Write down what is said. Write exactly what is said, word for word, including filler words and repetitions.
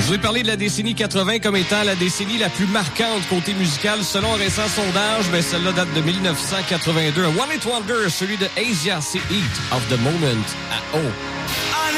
Je vous ai parlé de la décennie quatre-vingt comme étant la décennie la plus marquante côté musical. Selon un récent sondage, ben celle-là date de dix-neuf cent quatre-vingt-deux. Un One Hit Wonder, celui de Asia, c'est Heat of the Moment à O.